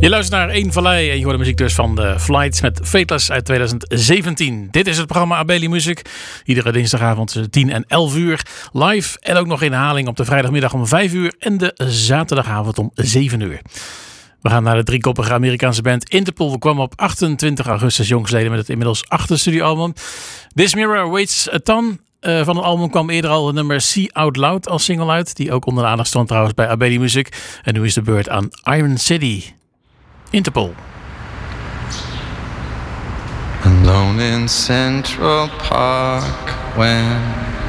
Je luistert naar Eén Vallei en je hoort de muziek dus van de Flights met Fateless uit 2017. Dit is het programma Abeli Music. Iedere dinsdagavond tussen 10 en 11 uur live. En ook nog in herhaling op de vrijdagmiddag om 5 uur en de zaterdagavond om 7 uur. We gaan naar de driekoppige Amerikaanse band Interpol. We kwamen op 28 augustus jongsleden met het inmiddels 8e studioalbum. This Mirror Weighs a Ton. Van het album kwam eerder al het nummer See Out Loud als single uit. Die ook onder de aandacht stond trouwens bij Abeli Music. En nu is de beurt aan Iron City. Interpol. Alone in Central Park when